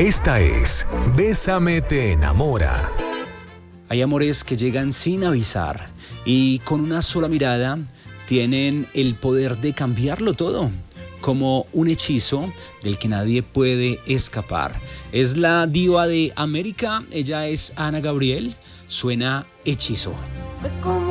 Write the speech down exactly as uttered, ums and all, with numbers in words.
Esta es Bésame te enamora. Hay amores que llegan sin avisar y con una sola mirada tienen el poder de cambiarlo todo, como un hechizo del que nadie puede escapar. Es la diva de América, ella es Ana Gabriel, suena Hechizo.